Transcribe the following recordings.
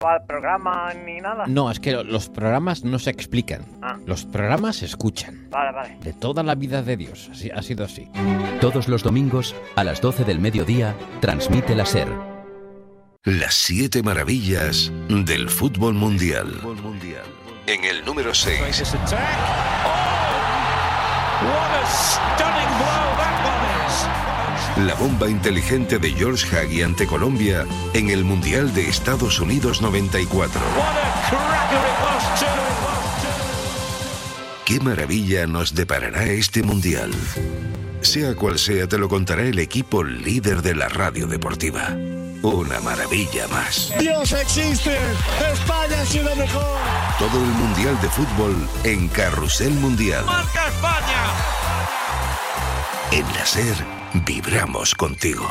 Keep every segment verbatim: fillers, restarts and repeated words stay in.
¿Cuál programa ni nada? No, es que los programas no se explican. Ah. Los programas se escuchan. Vale, vale. De toda la vida de Dios. Así, ha sido así. Todos los domingos, a las doce del mediodía, transmite la SER. Las siete maravillas del fútbol mundial. En el número seis. La bomba inteligente de George Hagi ante Colombia en el Mundial de Estados Unidos noventa y cuatro. ¿Qué maravilla nos deparará este Mundial? Sea cual sea, te lo contará el equipo líder de la radio deportiva. Una maravilla más. ¡Dios existe! ¡España ha sido mejor! Todo el Mundial de Fútbol en Carrusel Mundial. ¡Marca España! En la SER vibramos contigo.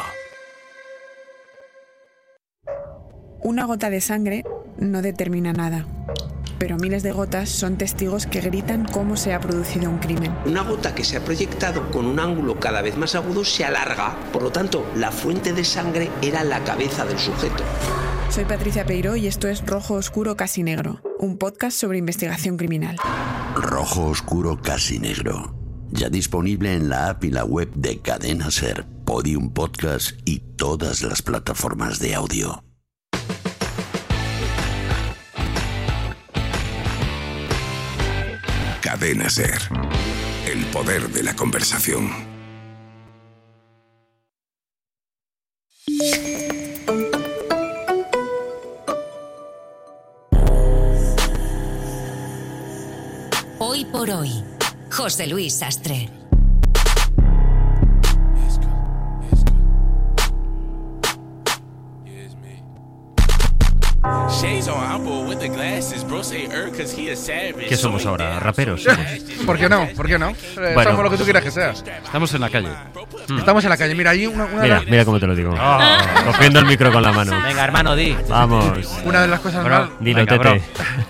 Una gota de sangre no determina nada, pero miles de gotas son testigos que gritan cómo se ha producido un crimen. Una gota que se ha proyectado con un ángulo cada vez más agudo se alarga, por lo tanto, la fuente de sangre era la cabeza del sujeto. Soy Patricia Peiró y esto es Rojo Oscuro Casi Negro, un podcast sobre investigación criminal. Rojo Oscuro Casi Negro, ya disponible en la app y la web de Cadena SER, Podium Podcast y todas las plataformas de audio. Cadena SER. El poder de la conversación. Hoy por hoy, José Luis Sastre. ¿Qué somos ahora? ¿Raperos? ¿Por qué no? ¿Por qué no? Eh, Bueno, somos lo que tú quieras que seas. Estamos en la calle. Estamos en la calle. Mira, ahí una, una Mira, de... mira cómo te lo digo. Oh. Cogiendo el micro con la mano. Venga, hermano, di. Vamos. Una de las cosas Bro, más... Dilo, Venga, tete.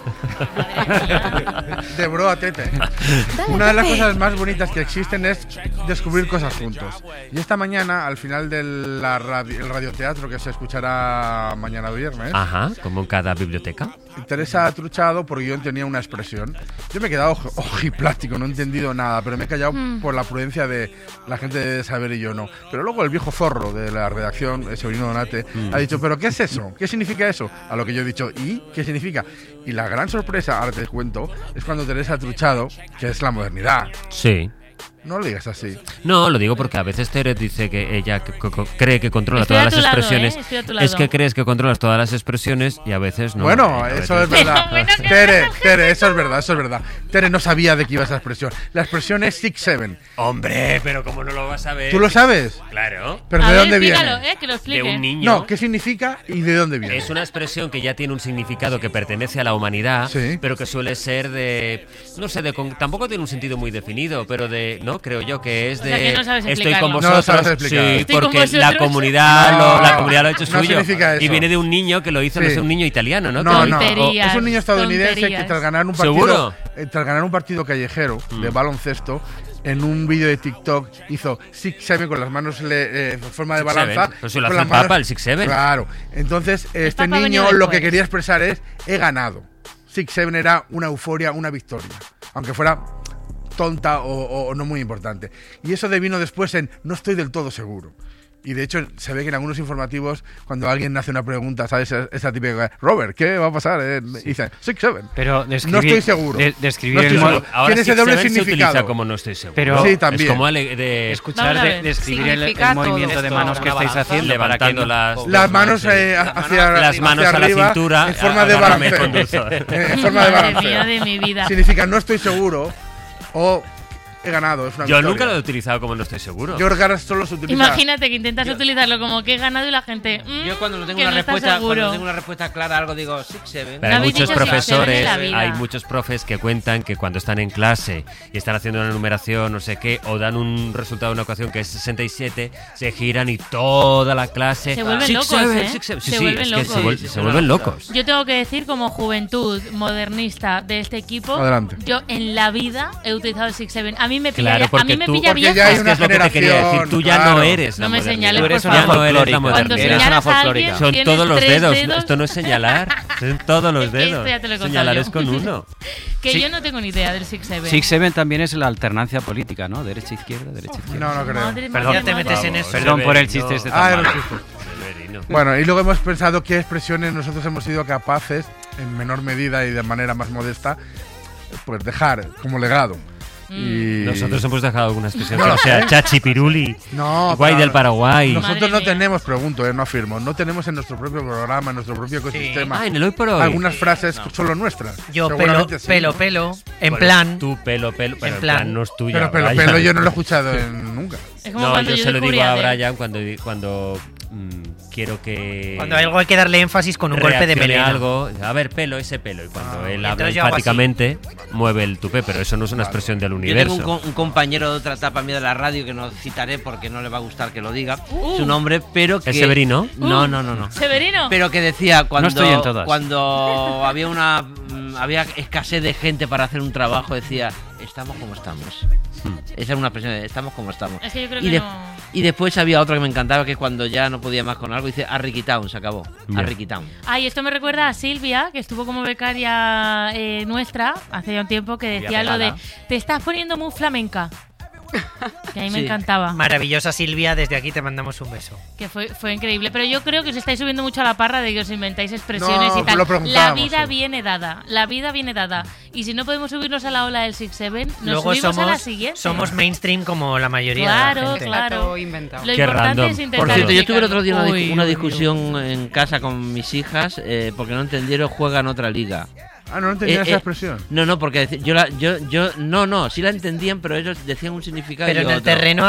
De bro a tete. Una de las cosas más bonitas que existen es descubrir cosas juntos. Y esta mañana, al final del la radio, el radioteatro que se escuchará mañana viernes, Ajá, como en cada biblioteca. Teresa ha truchado porque yo tenía una expresión. Yo me he quedado oj- ojiplático, no he entendido nada, pero me he callado Mm. por la prudencia de la gente de saber y yo no. Pero luego el viejo zorro de la redacción, el Severino Donate, Mm. ha dicho, ¿pero qué es eso? ¿Qué significa eso? A lo que yo he dicho, ¿y qué significa? Y la gran sorpresa, ahora te cuento, es cuando Teresa ha truchado, que es la modernidad. Sí. No lo digas así. No, lo digo porque a veces Tere dice que ella que- que- cree que controla Estoy todas a las tu lado, expresiones. ¿eh? Estoy a tu lado. Es que crees que controlas todas las expresiones y a veces no. Bueno, Eh, a eso veces- es verdad. Tere, Tere, eso es verdad, eso es verdad. Tere no sabía de qué iba esa expresión. La expresión es six seven. Hombre, pero ¿cómo no lo vas a ver? ¿Tú lo sabes? Claro. ¿Pero A de ver, dónde explícalo, viene? eh, que lo explique. De un niño. No, ¿qué significa y de dónde viene? Es una expresión que ya tiene un significado que pertenece a la humanidad, Sí. pero que suele ser de, no sé, de con- tampoco tiene un sentido muy definido, pero de, no, creo yo que es O de sea, que no sabes estoy con explicarlo. No lo vosotros, sabes explicar. sí, Estoy con porque vosotros. la comunidad, No, lo, la comunidad lo ha hecho no suyo. significa eso. Y viene de un niño que lo hizo, no Sí. sé, un niño italiano, ¿no? No, Que lo no. hizo- Tonterías. Es un niño estadounidense tonterías. que tras ganar un partido, ¿Seguro? eh, tras ganar un partido callejero de Mm. baloncesto, en un vídeo de TikTok hizo six seven con las manos le- eh, en forma de Six balanza. seven. Pues si lo con hace las el Papa, manos- el six seven. Claro. Entonces, este Papa ha niño venido lo que después. quería expresar es: he ganado. six seven era una euforia, una victoria. Aunque fuera tonta o, o- o no muy importante. Y eso devino después en no estoy del todo seguro. Y de hecho se ve que en algunos informativos, cuando alguien hace una pregunta, ¿sabes?Esa típica, Robert, ¿qué va a pasar? Eh, y dice, six seven. Pero no estoy seguro. De, describir No estoy el modo. seguro. Ahora Tiene ese six doble seven se significado. utiliza como no estoy seguro. Pero- Sí, también. Es como ale- de Escuchar, Vamos a de, ver, describir el, el significa movimiento todo. de manos que Una estáis balanza. haciendo para que levantando no- las Las manos eh, Las hacia, las manos hacia a la arriba, cintura, en forma de agárrame, balanceo. conductor. Eh, en forma de Madre balanceo. mía de mi vida. Significa no estoy seguro o he ganado. Es una Yo victoria. nunca lo he utilizado como no estoy seguro. Yo creo que ahora solo se utiliza. Imagínate que intentas utilizarlo como que he ganado y la gente. mm, Yo cuando no tengo que una no está respuesta, cuando seguro. no tengo una respuesta clara a algo digo six seven. Pero No hay habéis muchos dicho six seven en profesores, la vida. hay muchos profes que cuentan que cuando están en clase y están haciendo una numeración, no sé qué, o dan un resultado de una ecuación que es sesenta y siete, se giran y toda la clase. Se vuelven six locos, seven, ¿eh? six seven. Sí, Se sí, vuelven es que locos. se, vuel- Sí, sí, se sí, vuelven sí. locos. Yo tengo que decir, como juventud modernista de este equipo, Adelante. yo en la vida he utilizado el six seven. A mí me pilla, Claro, ya- a porque mí me tú- pilla porque vieja. ya hay Es que una es lo que te quería decir. generación, Tú ya claro. no eres la No me modernidad. señales, Tú eres por una Ya no eres la folclórica. Cuando modernidad. Eres una señalas a folclórica. alguien, Son tienes todos los tres dedos. dedos. Esto no es señalar. En todos los Es que dedos. esto ya te lo he contado Señalares yo. con uno. Que Sí. yo no tengo ni idea del Six Seven. Six Seven también es la alternancia política, ¿no? Derecha izquierda, derecha izquierda. No, no creo. Madre Perdón, mía, te madre. metes en eso. Perdón por el chiste este tan Ah, era un malo. chiste. Severino. Bueno, y luego hemos pensado qué expresiones nosotros hemos sido capaces, en menor medida y de manera más modesta, pues dejar como legado. Y... Nosotros hemos dejado alguna expresión No que lo no sea sé. chachi piruli, No, guay pero del Paraguay. Nosotros Madre no mía. tenemos, pregunto, eh, no afirmo, no tenemos en nuestro propio programa, en nuestro propio ecosistema, Ah, en el Hoy por Hoy. algunas frases solo nuestras. Yo pelo, Seguramente sí. pelo, pelo, en Bueno, plan... Tú pelo, pelo, pero En en plan. plan no es tuya. Pero pelo, Brian. pelo yo no lo he escuchado en, nunca. Es como No, cuando yo yo se lo digo descubrí a Adele. Brian cuando, cuando mm, quiero que... Cuando algo hay que darle énfasis con un golpe de reaccione melena. algo, a ver, pelo, ese pelo. Y cuando él habla entonces yo hago así. enfáticamente, mueve el tupé, pero eso no es una expresión del Yo universo. tengo un, co- un compañero de otra etapa mía de la radio que no citaré porque no le va a gustar que lo diga Uh. su nombre, pero que... ¿Es Severino? No, Uh. no, no, no. ¿Severino? Pero que decía cuando, estoy en todas. cuando había una mm, había escasez de gente para hacer un trabajo, decía, estamos como estamos. Esa era una expresión de estamos como estamos. Es que yo creo y, que de- no... y después había otro que me encantaba, que cuando ya no podía más con algo, dice a Ricky Town, se acabó. Ya. A Ricky Town. Ay, esto me recuerda a Silvia, que estuvo como becaria eh, nuestra hace ya un tiempo, que decía Silvia lo de Pegada. te estás poniendo muy flamenca. Que a mí me Sí. encantaba. Maravillosa Silvia, desde aquí te mandamos un beso. Que fue, fue increíble. Pero yo creo que os estáis subiendo mucho a la parra de que os inventáis expresiones No, y tal. lo La preguntábamos, vida sí. viene dada. La vida viene dada. Y si no podemos subirnos a la ola del Six Seven, nos Luego subimos a la somos, siguiente. somos mainstream como la mayoría Claro, de la gente. claro. inventado. Lo Qué importante random. es intentar Por cierto, yo tuve el otro día una, dis- Uy, una uy, discusión en casa con mis hijas eh, porque no entendieron juegan otra liga. Ah, no entendía Eh, esa eh, expresión. No, no, porque deci- yo, la, yo, yo, no, no, sí la entendían, pero ellos decían un significado. Pero y en el otro. terreno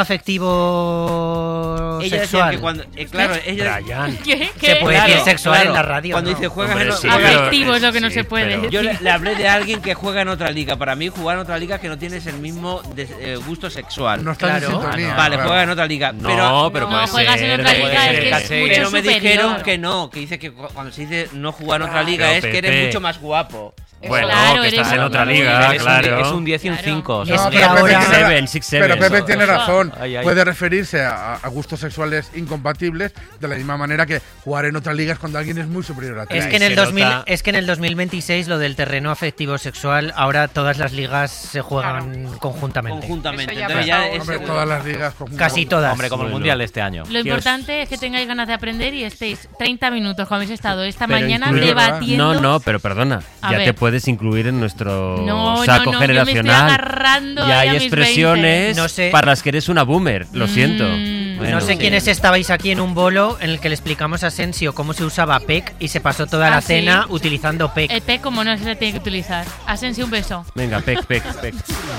afectivo Ella decía sexual. que cuando, eh, claro, ella, Brian. ¿Qué? Se puede Claro, decir sexual claro. en la radio. Cuando ¿no? dice juegas Hombre, en o- sí, juegas- pero- Afectivo es lo que no sí, se puede pero- decir. yo le, le hablé de alguien que juega en otra liga. Para mí, jugar en otra liga es que no tienes el mismo de- eh, gusto sexual. No están en Claro. sintonía. Vale, claro. juega en otra liga. No, pero, pero No, puede juegas ser. en otra puede liga, ser es que es caché. mucho pero me superior. dijeron que no, que dice que cu- cuando se dice no jugar en otra liga Pero, es que Pepe. eres mucho más guapo. Bueno, Claro, que eres estás en un- otra muy liga, bien. Es un- claro. Es un diez y un Claro. cinco. Es No, que pero ahora- Pepe, Six tiene, Seven, Six Seven. pero Pepe Eso. tiene razón. Ay, ay. Puede referirse a, a gustos sexuales incompatibles de la misma manera que jugar en otra liga es cuando alguien es muy superior a ti. Es Ahí que, en se el dos mil, nota. es que en el dos mil veintiséis lo del terreno afectivo sexual, ahora todas las ligas se juegan conjuntamente. Conjuntamente. Eso ya Entonces ha ya pasado. es- Hombre, todas las ligas. conjuntas. Casi todas. Hombre, como el Bueno. mundial de este año. Lo Que os- importante es que tengáis ganas de aprender y estéis treinta minutos, como habéis estado esta Pero mañana, incluye- debatiendo. No, no, pero perdona. A ya ver. te puedes incluir en nuestro No, no, saco no, yo me estoy generacional. agarrando Ya ahí hay a mis expresiones veinte. No sé. para las que eres una boomer. Lo siento. Mm. Bueno, no sé sí. quiénes estabais aquí en un bolo en el que le explicamos a Asensio cómo se usaba P E C y se pasó toda Ah, la sí. cena utilizando P E C. El P como no se le tiene que utilizar. Asensio, un beso. Venga, pec, pec, pec.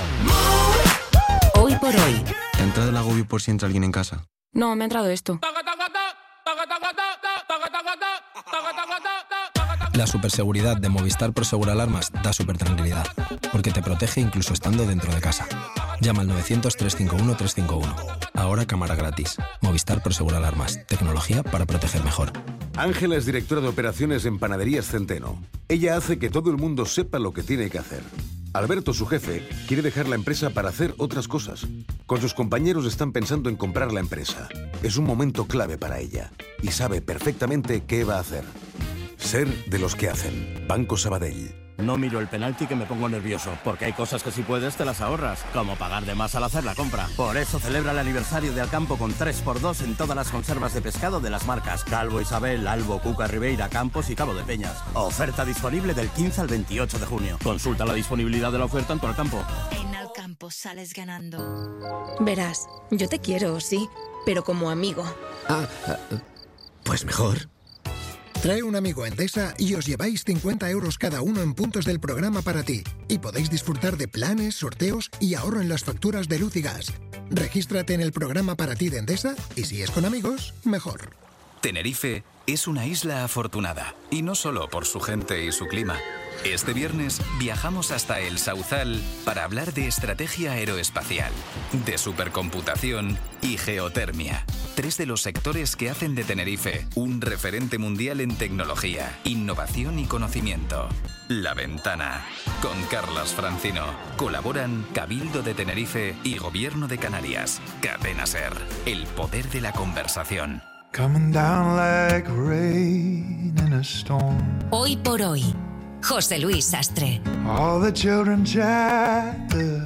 Hoy por hoy. ¿Te ha entrado el agobio por si entra alguien en casa? No, me ha entrado esto. La superseguridad de Movistar Prosegur Alarmas da super tranquilidad, porque te protege incluso estando dentro de casa. Llama al novecientos, trescientos cincuenta y uno, trescientos cincuenta y uno. Ahora cámara gratis. Movistar Prosegur Alarmas. Tecnología para proteger mejor. Ángela es directora de operaciones en Panaderías Centeno. Ella hace que todo el mundo sepa lo que tiene que hacer. Alberto, su jefe, quiere dejar la empresa para hacer otras cosas. Con sus compañeros están pensando en comprar la empresa. Es un momento clave para ella y sabe perfectamente qué va a hacer. Ser de los que hacen. Banco Sabadell. No miro el penalti que me pongo nervioso, porque hay cosas que si puedes te las ahorras, como pagar de más al hacer la compra. Por eso celebra el aniversario de Alcampo con tres por dos en todas las conservas de pescado de las marcas Calvo Isabel, Albo, Cuca, Ribeira, Campos y Cabo de Peñas. Oferta disponible del quince al veintiocho de junio. Consulta la disponibilidad de la oferta en tu Alcampo. En Alcampo sales ganando. Verás, yo te quiero, sí, pero como amigo. Ah, eh, pues mejor. Trae un amigo a Endesa y os lleváis cincuenta euros cada uno en puntos del programa para ti. Y podéis disfrutar de planes, sorteos y ahorro en las facturas de luz y gas. Regístrate en el programa para ti de Endesa y si es con amigos, mejor. Tenerife es una isla afortunada, y no solo por su gente y su clima. Este viernes viajamos hasta el Sauzal para hablar de estrategia aeroespacial, de supercomputación y geotermia. Tres de los sectores que hacen de Tenerife un referente mundial en tecnología, innovación y conocimiento. La Ventana, con Carlas Francino. Colaboran Cabildo de Tenerife y Gobierno de Canarias. Cadena SER, el poder de la conversación. coming down like rain in a storm. Hoy por hoy, José Luis Sastre. All the children chatter,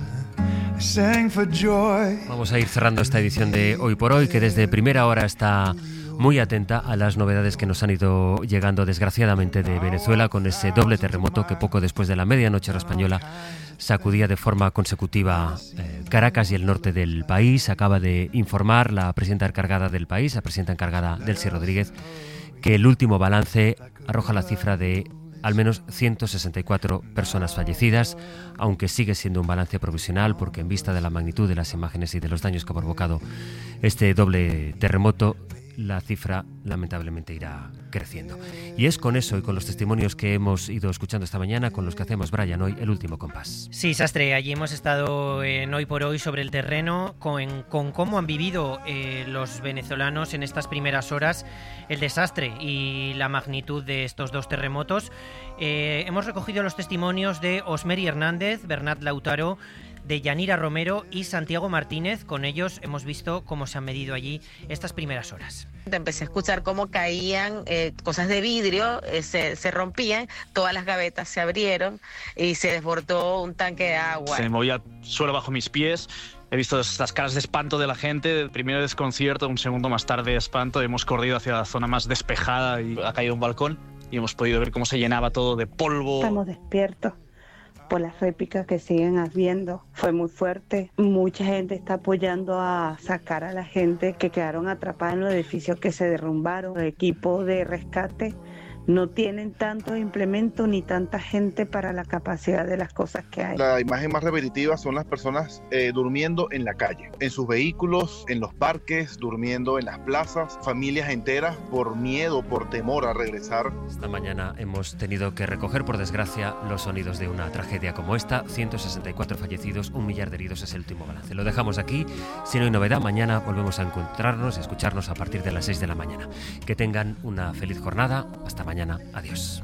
sang for joy. Vamos a ir cerrando esta edición de Hoy por Hoy, que desde primera hora está muy atenta a las novedades que nos han ido llegando desgraciadamente de Venezuela, con ese doble terremoto que poco después de la medianoche hora española sacudía de forma consecutiva eh, Caracas y el norte del país. Acaba de informar la presidenta encargada del país, la presidenta encargada Delcy Rodríguez, que el último balance arroja la cifra de al menos ciento sesenta y cuatro personas fallecidas, aunque sigue siendo un balance provisional porque en vista de la magnitud de las imágenes y de los daños que ha provocado este doble terremoto, la cifra lamentablemente irá creciendo. Y es con eso y con los testimonios que hemos ido escuchando esta mañana con los que hacemos, Brian, hoy el último compás. Sí, Sastre, allí hemos estado en Hoy por Hoy sobre el terreno con, con cómo han vivido eh, los venezolanos en estas primeras horas el desastre y la magnitud de estos dos terremotos. Eh, hemos recogido los testimonios de Osmeri Hernández, Bernat Lautaro, de Yanira Romero y Santiago Martínez. Con ellos hemos visto cómo se han medido allí estas primeras horas. Empecé a escuchar cómo caían eh, cosas de vidrio, eh, se, se rompían, todas las gavetas se abrieron y se desbordó un tanque de agua. Se me movía el suelo bajo mis pies. He visto estas caras de espanto de la gente, primero desconcierto, un segundo más tarde espanto. Hemos corrido hacia la zona más despejada y ha caído un balcón y hemos podido ver cómo se llenaba todo de polvo. Estamos despiertos por las réplicas que siguen habiendo. Fue muy fuerte. Mucha gente está apoyando a sacar a la gente que quedaron atrapada en los edificios que se derrumbaron. El equipo de rescate no tienen tantos implementos ni tanta gente para la capacidad de las cosas que hay. La imagen más repetitiva son las personas eh, durmiendo en la calle, en sus vehículos, en los parques, durmiendo en las plazas, familias enteras por miedo, por temor a regresar. Esta mañana hemos tenido que recoger, por desgracia, los sonidos de una tragedia como esta. ciento sesenta y cuatro fallecidos, un millar de heridos es el último balance. Lo dejamos aquí. Si no hay novedad, mañana volvemos a encontrarnos y escucharnos a partir de las seis de la mañana. Que tengan una feliz jornada. Hasta mañana. Adiós.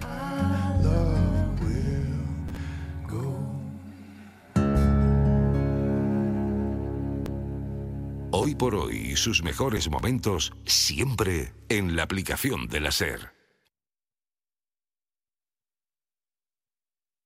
Hoy por Hoy, sus mejores momentos siempre en la aplicación de la SER.